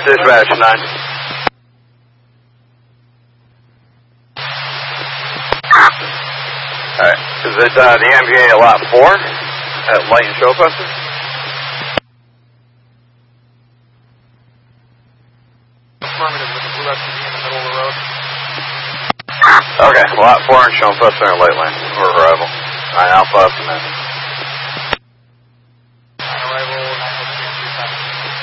Dispatch 9. Alright, is it the MPA at lot 4 at Light and Show Buster? Affirmative, with the blue SUV in the middle of the road. Okay, lot 4 and Show Buster and Light Line. Or arrival. 9 Alpha up to 9.